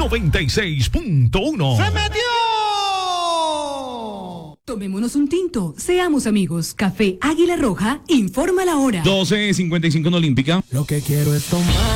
96.1. ¡Se metió! Tomémonos un tinto, seamos amigos. Café Águila Roja, informa la hora. 12:55 en Olímpica. Lo que quiero es tomar.